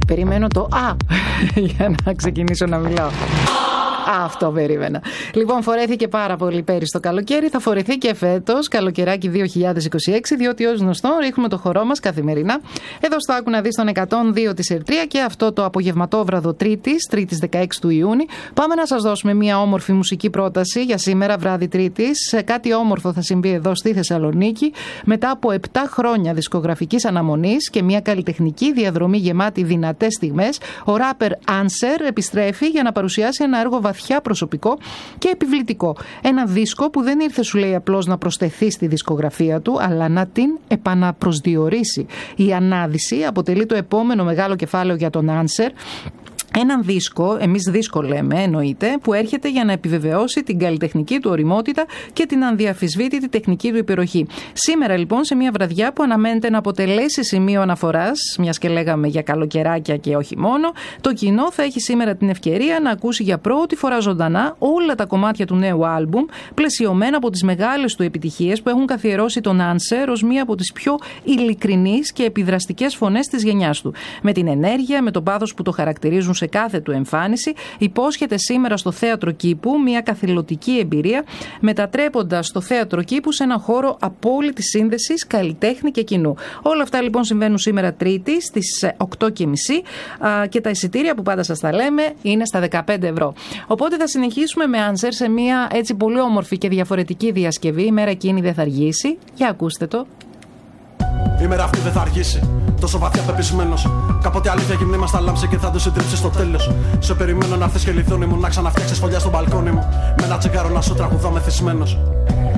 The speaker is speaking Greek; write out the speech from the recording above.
Περιμένω το «α» για να ξεκινήσω να μιλάω. Αυτό περίμενα. Λοιπόν, φορέθηκε πάρα πολύ πέρυσι το καλοκαίρι. Θα φορεθεί και φέτος, καλοκαιράκι 2026, διότι ως γνωστό ρίχνουμε το χορό μας καθημερινά. Εδώ στο Άκου να δεις τον 102 της Ερτρία και αυτό το απογευματόβραδο Τρίτης 16 του Ιούνιου. Πάμε να σας δώσουμε μια όμορφη μουσική πρόταση για σήμερα, βράδυ Τρίτης. Κάτι όμορφο θα συμβεί εδώ στη Θεσσαλονίκη. Μετά από 7 χρόνια δισκογραφικής αναμονής και μια καλλιτεχνική διαδρομή γεμάτη δυνατές στιγμές, ο ράπερ Answer επιστρέφει για να παρουσιάσει ένα έργο βαθιά προσωπικό και επιβλητικό. Ένα δίσκο που δεν ήρθε, σου λέει, απλώς να προσθεθεί στη δισκογραφία του, αλλά να την επαναπροσδιορίσει. Η ανάδυση αποτελεί το επόμενο μεγάλο κεφάλαιο για τον Answer. Έναν δίσκο, εμείς δίσκο λέμε εννοείται, που έρχεται για να επιβεβαιώσει την καλλιτεχνική του ωριμότητα και την ανδιαφυσβήτητη τεχνική του υπεροχή. Σήμερα λοιπόν, σε μια βραδιά που αναμένεται να αποτελέσει σημείο αναφοράς, μιας και λέγαμε για καλοκαιράκια και όχι μόνο, το κοινό θα έχει σήμερα την ευκαιρία να ακούσει για πρώτη φορά ζωντανά όλα τα κομμάτια του νέου άλμπουμ, πλαισιωμένα από τις μεγάλες του επιτυχίες που έχουν καθιερώσει τον Answer ως μία από τις πιο ειλικρινείς και επιδραστικές φωνές της γενιάς του. Με την ενέργεια, με το πάθος που το χαρακτηρίζουν σε κάθε του εμφάνιση, υπόσχεται σήμερα στο Θέατρο Κήπου μια καθηλωτική εμπειρία, μετατρέποντας το Θέατρο Κήπου σε ένα χώρο απόλυτης σύνδεσης καλλιτέχνη και κοινού. Όλα αυτά λοιπόν συμβαίνουν σήμερα Τρίτη στις 8.30 και τα εισιτήρια που πάντα σας τα λέμε είναι στα 15 ευρώ. Οπότε θα συνεχίσουμε με Answer σε μια έτσι πολύ όμορφη και διαφορετική διασκευή. Η μέρα εκείνη δεν θα αργήσει. Για ακούστε το. Η μέρα αυτή δεν θα αργήσει. Τόσο βαθιά πεπισμένος. Κάποτε αλήθεια γυμνή μας θα λάμψει και θα το συντρίψει στο τέλος. Σε περιμένω να έρθεις και λιθόνι μου, να ξαναφτιάξεις φωλιά στο μπαλκόνι μου. Με ένα τσιγάρο να σου τραγουδώ μεθυσμένος.